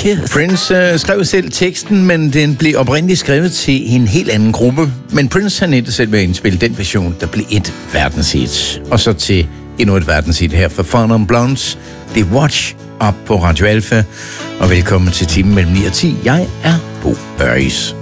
Kiss. Prince skrev selv teksten, men den blev oprindeligt skrevet til en helt anden gruppe. Men Prince han endte selv ved at indspille den version, der blev et verdenshit. Og så til endnu et verdenshit her for Fun on Blondes. Det er Watch op på Radio Alpha. Og velkommen til timen mellem 9 og 10. Jeg er Bo Børis.